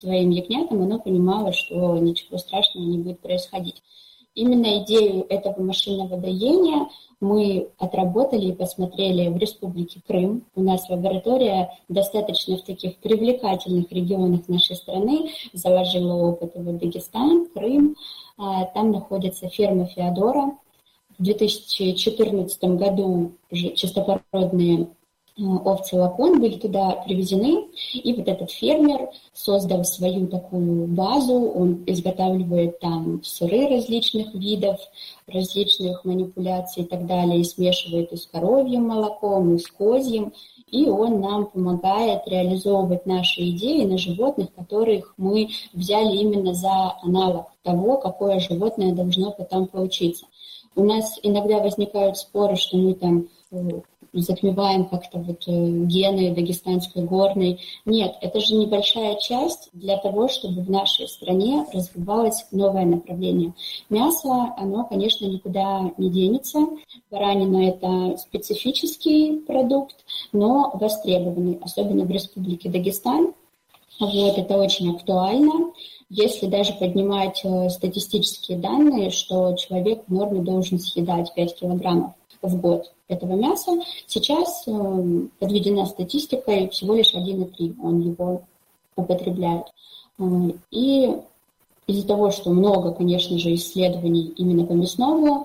своим ягнятам, оно понимало, что ничего страшного не будет происходить. Именно идею этого машинного доения мы отработали и посмотрели в Республике Крым. У нас лаборатория достаточно в таких привлекательных регионах нашей страны заложила опыт. Вот Дагестан, Крым, там находится ферма Феодора. В 2014 году чистопородные овцы Лакон были туда привезены, и вот этот фермер создал свою такую базу, он изготавливает там сыры различных видов, различных манипуляций и так далее, и смешивает и с коровьим молоком, и с козьим, и он нам помогает реализовывать наши идеи на животных, которых мы взяли именно за аналог того, какое животное должно потом получиться. У нас иногда возникают споры, что мы там затмеваем как-то вот гены дагестанской горной. Нет, это же небольшая часть для того, чтобы в нашей стране развивалось новое направление. Мясо, оно, конечно, никуда не денется. Баранина – это специфический продукт, но востребованный, особенно в Республике Дагестан. Вот, это очень актуально. Если даже поднимать статистические данные, что человек в норме должен съедать 5 килограммов в год этого мяса, сейчас подведена статистикой всего лишь 1,3 он его употребляет. И из-за того, что много, конечно же, исследований именно по мясному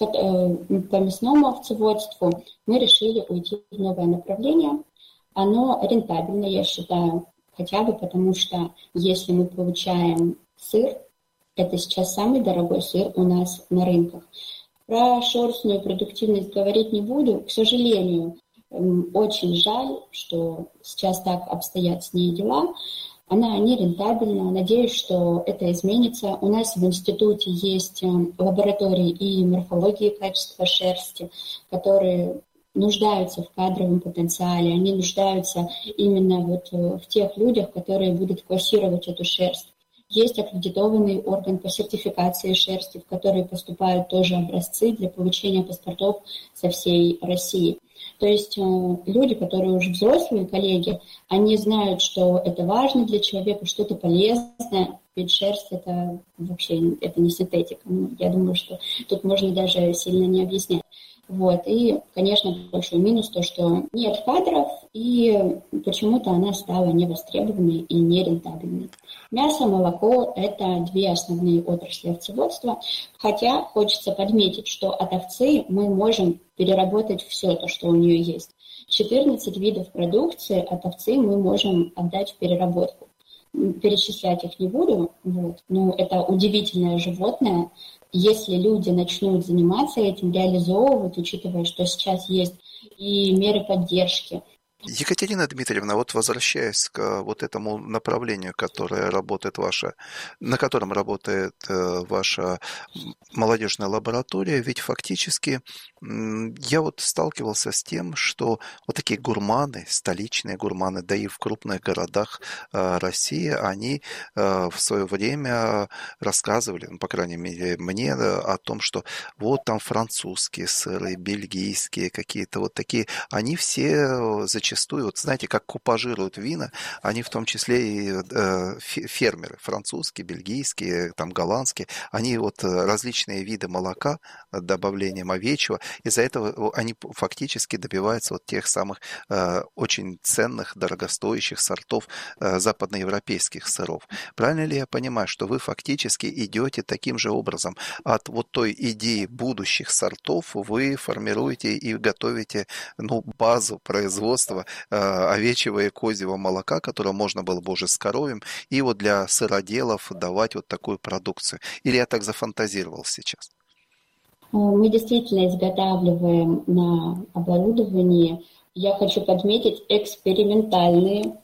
овцеводству, мы решили уйти в новое направление. Оно рентабельно, я считаю, хотя бы потому что если мы получаем сыр, это сейчас самый дорогой сыр у нас на рынках. Про шерстную продуктивность говорить не буду. К сожалению, очень жаль, что сейчас так обстоят с ней дела. Она не рентабельна. Надеюсь, что это изменится. У нас в институте есть лаборатории и морфологии качества шерсти, которые нуждаются в кадровом потенциале. Они нуждаются именно вот в тех людях, которые будут классировать эту шерсть. Есть аккредитованный орган по сертификации шерсти, в который поступают тоже образцы для получения паспортов со всей России. То есть люди, которые уже взрослые коллеги, они знают, что это важно для человека, что это полезно, ведь шерсть это вообще это не синтетика. Я думаю, что тут можно даже сильно не объяснять. Вот. И, конечно, большой минус то, что нет кадров, и почему-то она стала невостребованной и нерентабельной. Мясо, молоко – это две основные отрасли овцеводства, хотя хочется подметить, что от овцы мы можем переработать все то, что у нее есть. 14 видов продукции от овцы мы можем отдать в переработку. Перечислять их не буду, вот. Но это удивительное животное. Если люди начнут заниматься этим, реализовывать, учитывая, что сейчас есть и меры поддержки. Екатерина Дмитриевна, вот возвращаясь к вот этому направлению, которое работает на котором работает ваша молодежная лаборатория, ведь фактически я вот сталкивался с тем, что вот такие гурманы, столичные гурманы, да и в крупных городах России, они в свое время рассказывали, ну, по крайней мере, мне о том, что вот там французские сыры, бельгийские какие-то вот такие, они все зачастую, вот знаете, как купажируют вина, они в том числе и фермеры, французские, бельгийские, там голландские, они вот различные виды молока добавлением овечьего, из-за этого они фактически добиваются вот тех самых очень ценных, дорогостоящих сортов западноевропейских сыров. Правильно ли я понимаю, что вы фактически идете таким же образом от вот той идеи будущих сортов, вы формируете и готовите базу производства овечьего и козьего молока, которое можно было бы уже с коровьим, и вот для сыроделов давать вот такую продукцию? Или я так зафантазировал сейчас? Мы действительно изготавливаем на оборудовании, я хочу подметить, экспериментальные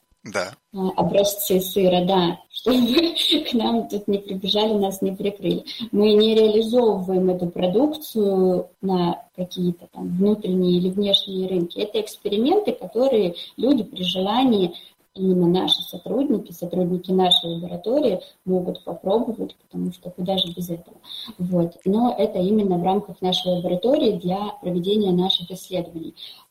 образцы сыра, да, чтобы к нам тут не прибежали, нас не прикрыли. Мы не реализовываем эту продукцию на какие-то там внутренние или внешние рынки. Это эксперименты, которые люди при желании, именно наши сотрудники нашей лаборатории могут попробовать, потому что куда же без этого. Вот. Но это именно в рамках нашей лаборатории для проведения наших исследований.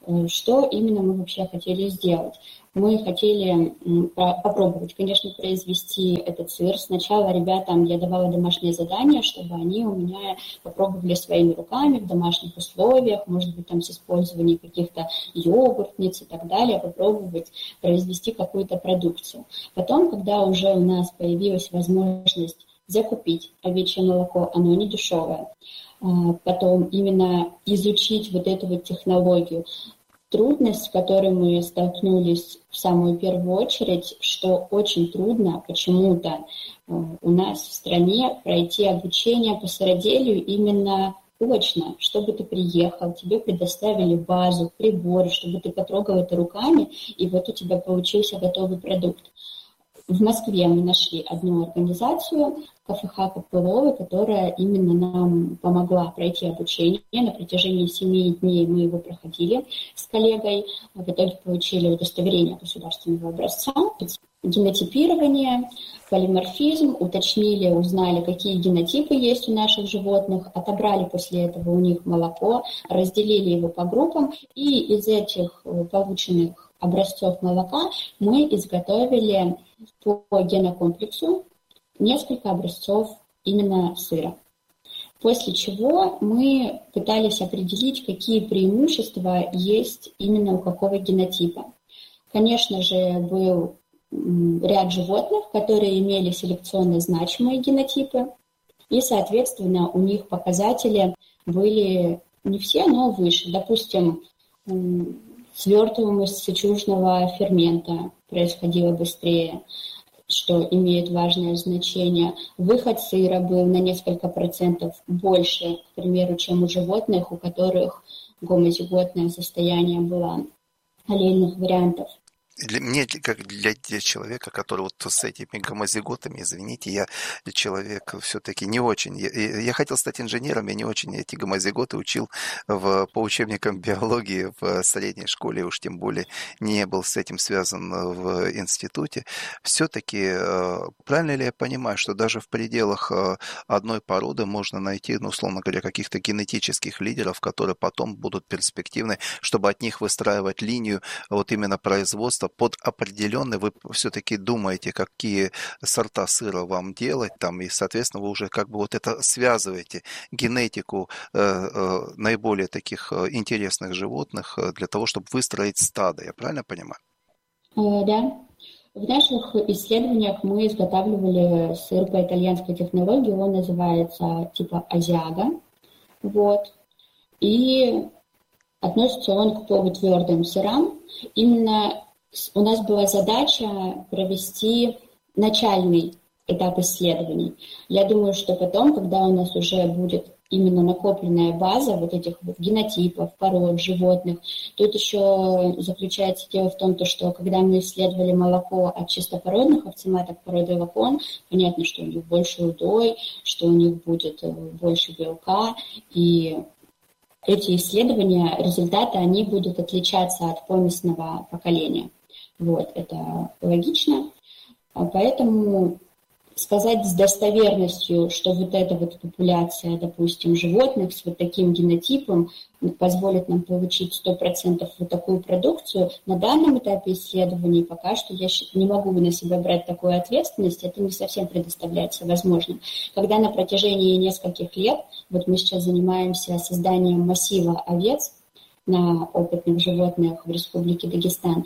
Что именно мы вообще хотели сделать? Мы хотели попробовать, конечно, произвести этот сыр. Сначала ребятам я давала домашнее задание, чтобы они у меня попробовали своими руками в домашних условиях, может быть, там с использованием каких-то йогуртниц и так далее, попробовать произвести какую-то продукцию. Потом, когда уже у нас появилась возможность закупить овечье молоко, оно не дешевое, потом именно изучить вот эту вот технологию. Трудность, с которой мы столкнулись в самую первую очередь, что очень трудно почему-то у нас в стране пройти обучение по сыроделию именно очно, чтобы ты приехал, тебе предоставили базу, приборы, чтобы ты потрогал это руками, и вот у тебя получился готовый продукт. В Москве мы нашли одну организацию, КФХ Копыловой, которая именно нам помогла пройти обучение. На протяжении 7 дней мы его проходили с коллегой. В итоге получили удостоверение государственного образца, генотипирование, полиморфизм, уточнили, узнали, какие генотипы есть у наших животных, отобрали после этого у них молоко, разделили его по группам, и из этих полученных образцов молока мы изготовили по генокомплексу несколько образцов именно сыра. После чего мы пытались определить, какие преимущества есть именно у какого генотипа. Конечно же, был ряд животных, которые имели селекционно значимые генотипы, и, соответственно, у них показатели были не все, но выше. Допустим, свертываемость сычужного фермента происходила быстрее, что имеет важное значение. Выход сыра был на несколько процентов больше, к примеру, чем у животных, у которых гомозиготное состояние было аллельных вариантов. Мне, как для человека, который вот с этими гомозиготами, извините, я человек все-таки не очень. Я хотел стать инженером, я не очень эти гомозиготы учил по учебникам биологии в средней школе, уж тем более не был с этим связан в институте. Все-таки правильно ли я понимаю, что даже в пределах одной породы можно найти, ну, условно говоря, каких-то генетических лидеров, которые потом будут перспективны, чтобы от них выстраивать линию вот именно производства под определенный, вы все-таки думаете, какие сорта сыра вам делать там, и, соответственно, вы уже как бы вот это связываете, генетику наиболее таких интересных животных для того, чтобы выстроить стадо. Я правильно понимаю? Да. В наших исследованиях мы изготавливали сыр по итальянской технологии, он называется типа азиага, вот, и относится он к полутвердым сырам. Именно у нас была задача провести начальный этап исследований. Я думаю, что потом, когда у нас уже будет именно накопленная база вот этих вот генотипов, пород животных, тут еще заключается дело в том, что когда мы исследовали молоко от чистопородных овцематок породы лакон, понятно, что у них больше удой, что у них будет больше белка, и эти исследования, результаты, они будут отличаться от помесного поколения. Вот, это логично. Поэтому сказать с достоверностью, что вот эта вот популяция, допустим, животных с вот таким генотипом позволит нам получить 100% вот такую продукцию, на данном этапе исследований пока что я не могу на себя брать такую ответственность, это не совсем предоставляется возможным. Когда на протяжении нескольких лет, вот мы сейчас занимаемся созданием массива овец на опытных животных в Республике Дагестан,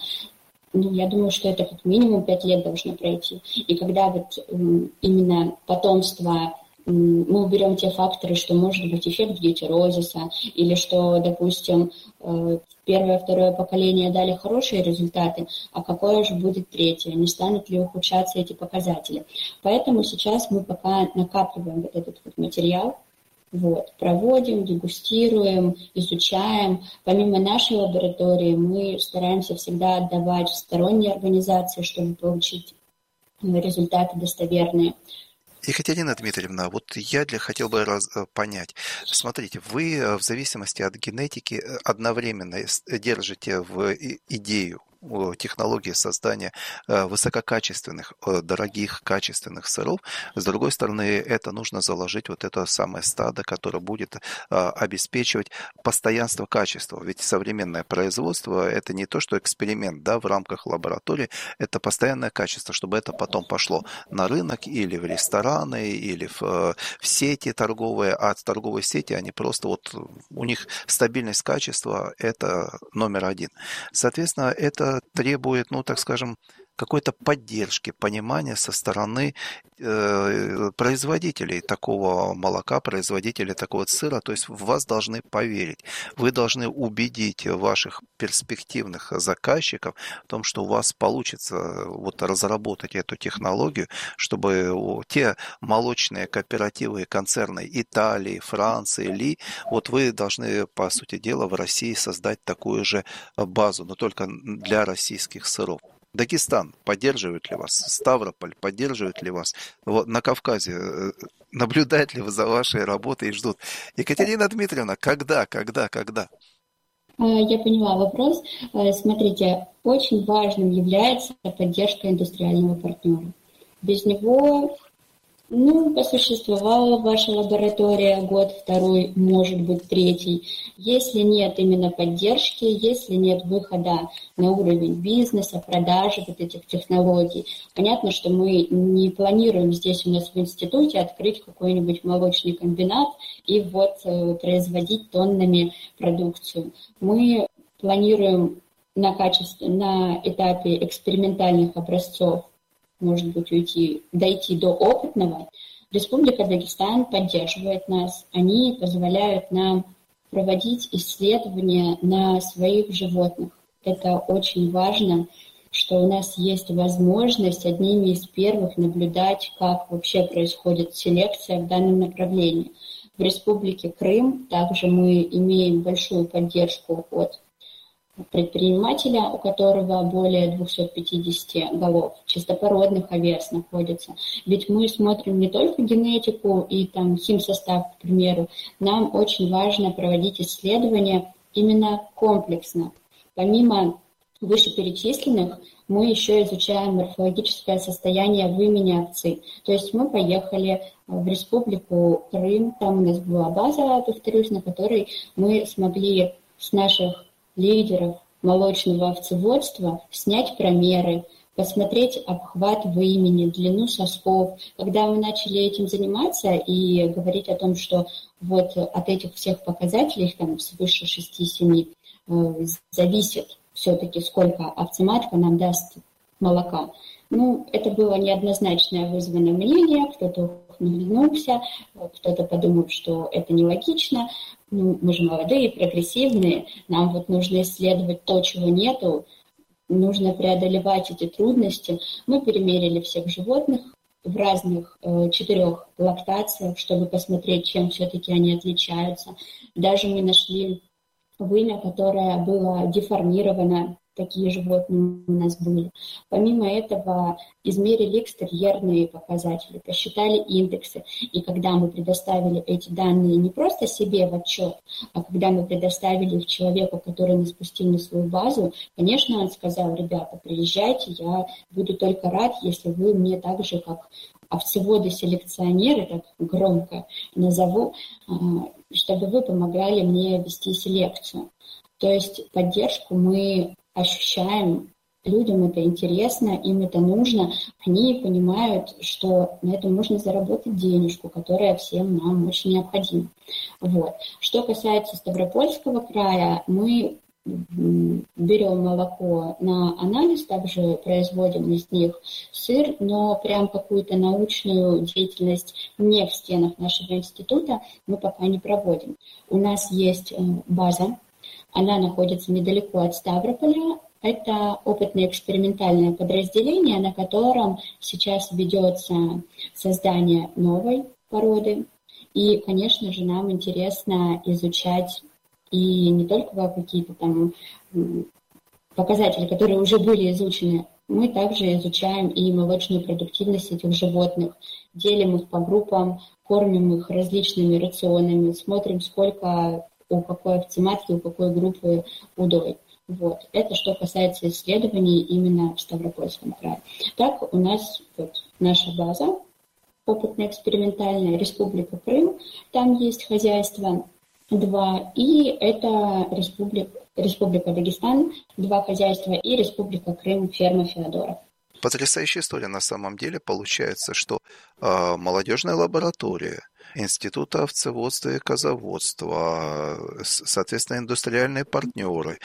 я думаю, что это как минимум 5 лет должно пройти. И когда вот именно потомство, мы уберем те факторы, что может быть эффект гетерозиса, или что, допустим, первое, второе поколение дали хорошие результаты, а какое же будет третье, не станут ли ухудшаться эти показатели. Поэтому сейчас мы пока накапливаем вот этот вот материал, вот, проводим, дегустируем, изучаем. Помимо нашей лаборатории мы стараемся всегда отдавать в сторонние организации, чтобы получить результаты достоверные. Екатерина Дмитриевна, вот я хотел бы понять. Смотрите, вы в зависимости от генетики одновременно держите в идею технологии создания высококачественных, дорогих, качественных сыров. С другой стороны, это нужно заложить вот это самое стадо, которое будет обеспечивать постоянство качества. Ведь современное производство – это не то, что эксперимент, да, в рамках лаборатории, это постоянное качество, чтобы это потом пошло на рынок или в рестораны, или в сети торговые, а торговые сети, они просто вот, у них стабильность качества – это номер один. Соответственно, это требует, ну, так скажем, какой-то поддержки, понимания со стороны производителей такого молока, производителей такого сыра. То есть в вас должны поверить. Вы должны убедить ваших перспективных заказчиков в том, что у вас получится вот разработать эту технологию, чтобы те молочные кооперативы и концерны Италии, Франции, вот вы должны, по сути дела, в России создать такую же базу, но только для российских сыров. Дагестан поддерживает ли вас? Ставрополь поддерживает ли вас? Вот на Кавказе наблюдают ли вы за вашей работой и ждут? Екатерина Дмитриевна, когда? Я поняла вопрос. Смотрите, очень важным является поддержка индустриального партнера. Без него, посуществовала ваша лаборатория год, второй, может быть, третий. Если нет именно поддержки, если нет выхода на уровень бизнеса, продажи вот этих технологий, понятно, что мы не планируем здесь у нас в институте открыть какой-нибудь молочный комбинат и вот производить тоннами продукцию. Мы планируем на этапе экспериментальных образцов, может быть, дойти до опытного. Республика Дагестан поддерживает нас. Они позволяют нам проводить исследования на своих животных. Это очень важно, что у нас есть возможность одними из первых наблюдать, как вообще происходит селекция в данном направлении. В Республике Крым также мы имеем большую поддержку от предпринимателя, у которого более 250 голов, чистопородных овец находится. Ведь мы смотрим не только генетику и там химсостав, к примеру, нам очень важно проводить исследования именно комплексно. Помимо вышеперечисленных, мы еще изучаем морфологическое состояние вымени овцы. То есть мы поехали в Республику Крым, там у нас была база, повторюсь, на которой мы смогли с наших лидеров молочного овцеводства снять промеры, посмотреть обхват вымени, длину сосков. Когда мы начали этим заниматься и говорить о том, что вот от этих всех показателей, их там свыше 6-7, зависит все-таки, сколько овцематка нам даст молока. Это было неоднозначное вызванное мнение, кто-то ухмыльнулся, кто-то подумал, что это нелогично. Мы же молодые, прогрессивные, нам вот нужно исследовать то, чего нету, нужно преодолевать эти трудности. Мы перемерили всех животных в разных 4 лактациях, чтобы посмотреть, чем все-таки они отличаются. Даже мы нашли вымя, которое было деформировано. Такие животные у нас были. Помимо этого, измерили экстерьерные показатели, посчитали индексы. И когда мы предоставили эти данные не просто себе в отчет, а когда мы предоставили их человеку, который нас пустил на свою базу, конечно, он сказал: ребята, приезжайте, я буду только рад, если вы мне так же, как овцеводы-селекционеры, так громко назову, чтобы вы помогали мне вести селекцию. То есть поддержку мы ощущаем, людям это интересно, им это нужно, они понимают, что на этом можно заработать денежку, которая всем нам очень необходима. Вот. Что касается Ставропольского края, мы берем молоко на анализ, также производим из них сыр, но прям какую-то научную деятельность не в стенах нашего института мы пока не проводим. У нас есть база, она находится недалеко от Ставрополя. Это опытно-экспериментальное подразделение, на котором сейчас ведется создание новой породы. И, конечно же, нам интересно изучать и не только какие-то там показатели, которые уже были изучены, мы также изучаем и молочную продуктивность этих животных, делим их по группам, кормим их различными рационами, смотрим, сколько у какой овцематки, у какой группы удой. Вот. Это что касается исследований именно в Ставропольском крае. Так у нас вот наша база опытно-экспериментальная, Республика Крым, там есть хозяйство 2, и это Республика Дагестан, 2 хозяйства, и Республика Крым, ферма Феодоров. Потрясающая история на самом деле. Получается, что молодежная лаборатория Института овцеводства и козоводства, соответственно, индустриальные партнеры.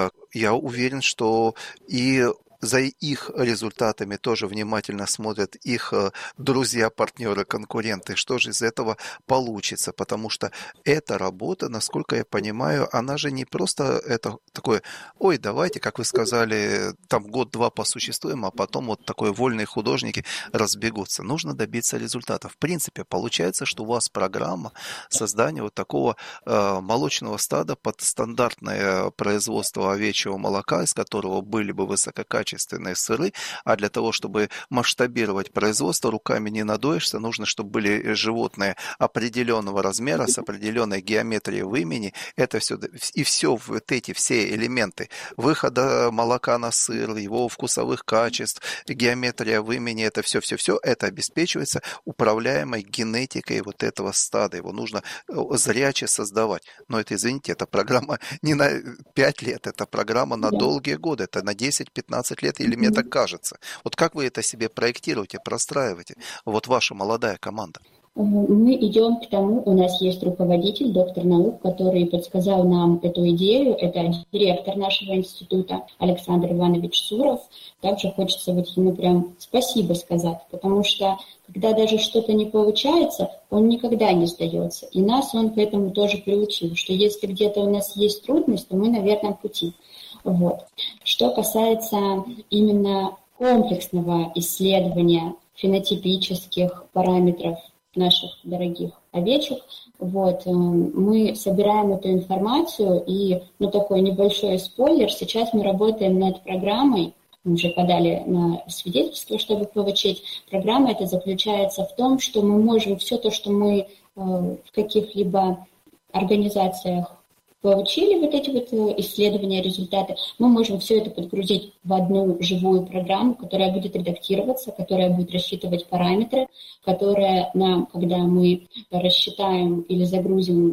Я уверен, что и за их результатами тоже внимательно смотрят их друзья, партнеры, конкуренты. Что же из этого получится? Потому что эта работа, насколько я понимаю, она же не просто это такое, ой, давайте, как вы сказали, там год-два посуществуем, а потом вот такой вольные художники разбегутся. Нужно добиться результата. В принципе, получается, что у вас программа создания вот такого молочного стада под стандартное производство овечьего молока, из которого были бы высококачественные сыры, а для того, чтобы масштабировать производство, руками не надоешься, нужно, чтобы были животные определенного размера, с определенной геометрией вымени, это все, и все вот эти все элементы выхода молока на сыр, его вкусовых качеств, геометрия вымени, это все, это обеспечивается управляемой генетикой вот этого стада, его нужно зряче создавать. Но это, извините, это программа не на 5 лет, это программа на долгие годы, это на 10-15 лет, или мне так кажется. Вот как вы это себе проектируете, простраиваете? Вот ваша молодая команда. Мы идем к тому, у нас есть руководитель, доктор наук, который подсказал нам эту идею. Это директор нашего института Александр Иванович Суров. Также хочется вот ему прям спасибо сказать, потому что когда даже что-то не получается, он никогда не сдается. И нас он к этому тоже приучил, что если где-то у нас есть трудность, то мы на верном пути. Вот. Что касается именно комплексного исследования фенотипических параметров наших дорогих овечек, вот, мы собираем эту информацию, и, такой небольшой спойлер, сейчас мы работаем над программой, мы уже подали на свидетельство, чтобы получить. Программа эта заключается в том, что мы можем все то, что мы в каких-либо организациях получили, вот эти вот исследования, результаты, мы можем все это подгрузить в одну живую программу, которая будет редактироваться, которая будет рассчитывать параметры, которая нам, когда мы рассчитаем или загрузим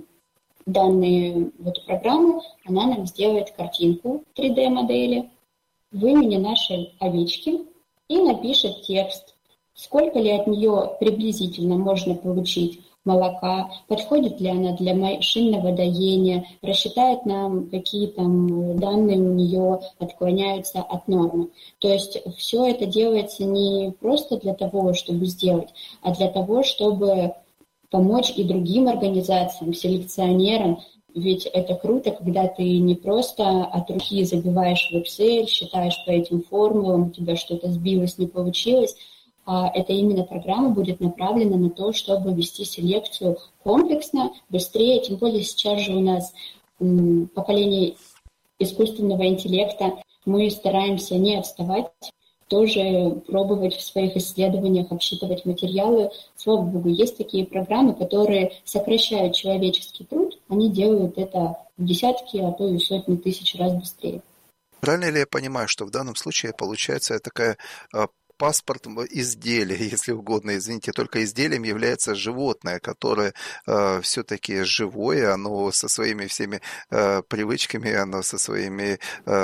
данные в эту программу, она нам сделает картинку 3D-модели в имени нашей овечки и напишет текст, сколько ли от нее приблизительно можно получить молока, подходит ли она для машинного доения, рассчитает нам, какие там данные у нее отклоняются от нормы. То есть все это делается не просто для того, чтобы сделать, а для того, чтобы помочь и другим организациям, селекционерам. Ведь это круто, когда ты не просто от руки забиваешь в Excel, считаешь по этим формулам, у тебя что-то сбилось, не получилось, а это именно программа будет направлена на то, чтобы вести селекцию комплексно, быстрее, тем более сейчас же у нас поколение искусственного интеллекта, мы стараемся не отставать, тоже пробовать в своих исследованиях обсчитывать материалы. Слава богу, есть такие программы, которые сокращают человеческий труд, они делают это в десятки, а то и сотни тысяч раз быстрее. Правильно ли я понимаю, что в данном случае получается такая паспорт изделия, если угодно, извините, только изделием является животное, которое все-таки живое, оно со своими всеми привычками, оно со своими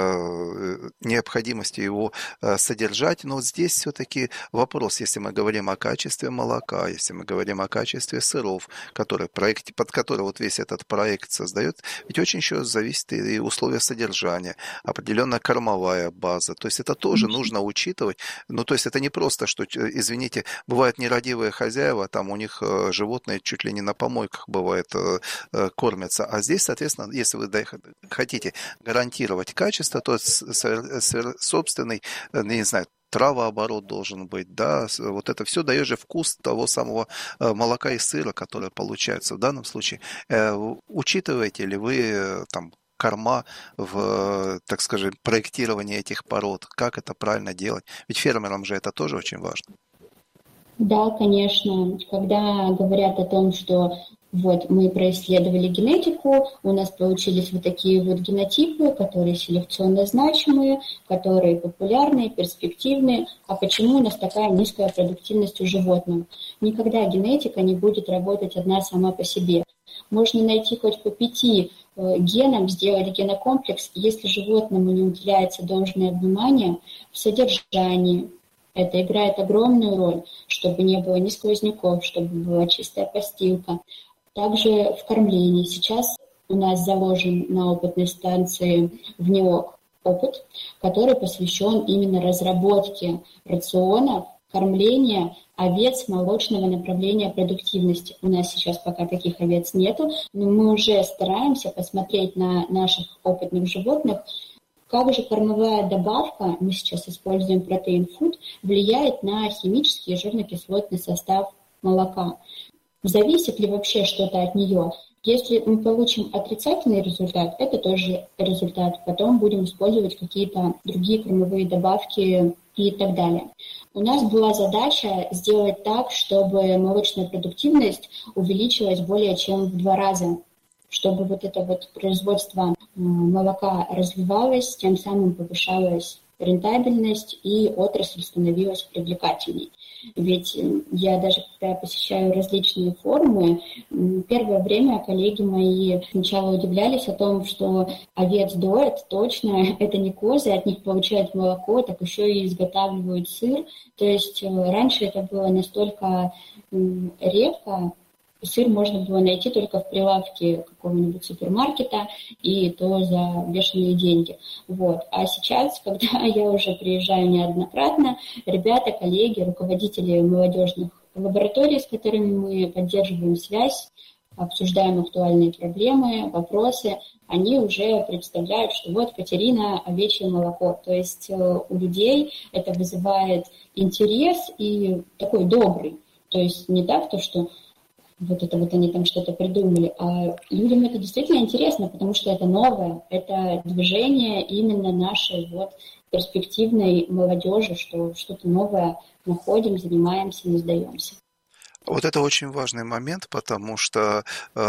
необходимостью его содержать, но здесь все-таки вопрос, если мы говорим о качестве молока, если мы говорим о качестве сыров, под который вот весь этот проект создает, ведь очень еще зависит и условия содержания, определенная кормовая база, то есть это тоже нужно учитывать, то есть это не просто, что, извините, бывают нерадивые хозяева, там у них животные чуть ли не на помойках бывает кормятся, а здесь, соответственно, если вы хотите гарантировать качество, то собственный, не знаю, травооборот должен быть, да, вот это все дает же вкус того самого молока и сыра, которое получается. В данном случае учитываете ли вы там корма в, так скажем, проектировании этих пород, как это правильно делать? Ведь фермерам же это тоже очень важно. Да, конечно. Когда говорят о том, что Вот, мы происследовали генетику, у нас получились вот такие вот генотипы, которые селекционно значимые, которые популярные, перспективные. А почему у нас такая низкая продуктивность у животных? Никогда генетика не будет работать одна сама по себе. Можно найти хоть по 5 генам, сделать генокомплекс, если животному не уделяется должное внимание в содержании. Это играет огромную роль, чтобы не было ни сквозняков, чтобы была чистая постилка. Также в кормлении. Сейчас у нас заложен на опытной станции в НИОК опыт, который посвящен именно разработке рационов кормления овец молочного направления продуктивности. У нас сейчас пока таких овец нету, но мы уже стараемся посмотреть на наших опытных животных, как же кормовая добавка, мы сейчас используем протеин фуд, влияет на химический и жирно-кислотный состав молока. Зависит ли вообще что-то от нее? Если мы получим отрицательный результат, это тоже результат. Потом будем использовать какие-то другие кормовые добавки и так далее. У нас была задача сделать так, чтобы молочная продуктивность увеличилась более чем в 2 раза, чтобы вот это вот производство молока развивалось, тем самым повышалась рентабельность и отрасль становилась привлекательней. Ведь я даже, когда посещаю различные форумы, первое время коллеги мои сначала удивлялись о том, что овец доят, точно, это не козы, от них получают молоко, так еще и изготавливают сыр. То есть раньше это было настолько редко, сыр можно было найти только в прилавке какого-нибудь супермаркета, и то за бешеные деньги. Вот. А сейчас, когда я уже приезжаю неоднократно, ребята, коллеги, руководители молодежных лабораторий, с которыми мы поддерживаем связь, обсуждаем актуальные проблемы, вопросы, они уже представляют, что вот Катерина, овечье молоко. То есть у людей это вызывает интерес и такой добрый. То есть не так, то, что вот это вот они там что-то придумали, а людям это действительно интересно, потому что это новое, это движение именно нашей вот перспективной молодежи, что что-то новое находим, занимаемся, не сдаемся. Вот это очень важный момент, потому что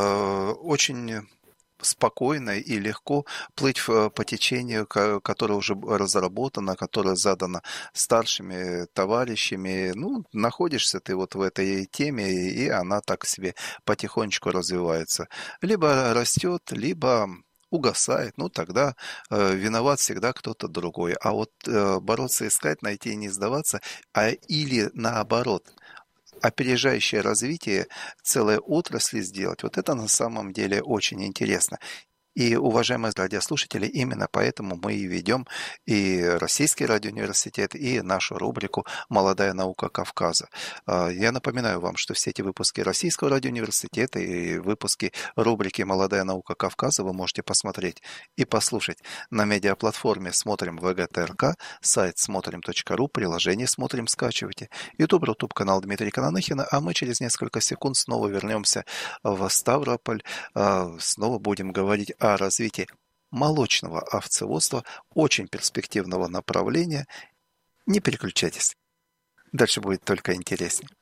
очень спокойно и легко плыть по течению, которое уже разработано, которое задано старшими товарищами. Ну, находишься ты вот в этой теме, и она так себе потихонечку развивается. Либо растет, либо угасает, ну тогда виноват всегда кто-то другой. А вот бороться, искать, найти и не сдаваться, или наоборот – опережающее развитие целой отрасли сделать, вот это на самом деле очень интересно. И, уважаемые радиослушатели, именно поэтому мы и ведем и Российский радиоуниверситет, и нашу рубрику «Молодая наука Кавказа». Я напоминаю вам, что все эти выпуски Российского радиоуниверситета и выпуски рубрики «Молодая наука Кавказа» вы можете посмотреть и послушать на медиаплатформе «Смотрим ВГТРК», сайт смотрим.ру, приложение «Смотрим» скачивайте, YouTube-канал Дмитрия Кананыхина, а мы через несколько секунд снова вернемся в Ставрополь, снова будем говорить о развитии молочного овцеводства, очень перспективного направления. Не переключайтесь. Дальше будет только интереснее.